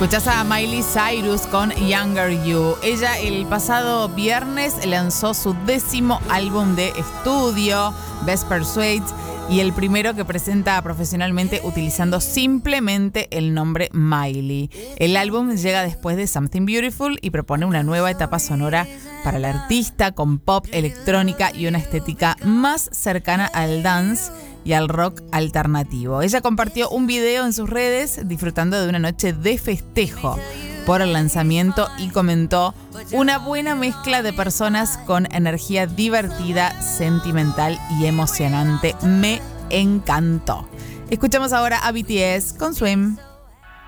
Escuchás a Miley Cyrus con Younger You. Ella el pasado viernes lanzó su 10º álbum de estudio, Best Persuade, y el primero que presenta profesionalmente utilizando simplemente el nombre Miley. El álbum llega después de Something Beautiful y propone una nueva etapa sonora para la artista con pop, electrónica y una estética más cercana al dance y al rock alternativo. Ella compartió un video en sus redes disfrutando de una noche de festejo por el lanzamiento y comentó: una buena mezcla de personas con energía divertida, sentimental y emocionante. Me encantó. Escuchamos ahora a BTS con Swim.